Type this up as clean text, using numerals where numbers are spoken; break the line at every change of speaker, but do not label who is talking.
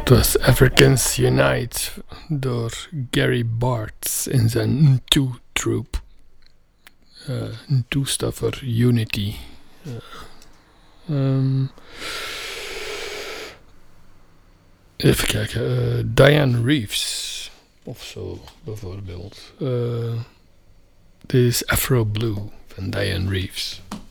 Het was Africans Unite door Gary Bartz in zijn Two Troop. Two staat voor Unity. Even kijken. Diane Reeves of zo bijvoorbeeld. Dit is Afro Blue van Diane Reeves.